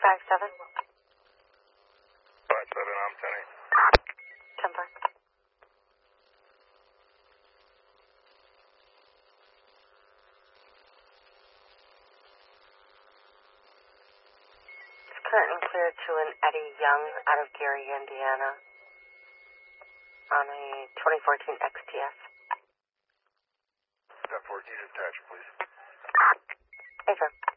5-7. 5-7, I'm 10. 10-5. It's current and clear to an Eddie Young out of Gary, Indiana on a 2014 XTS. 10-14, attach, please. Hey, sir.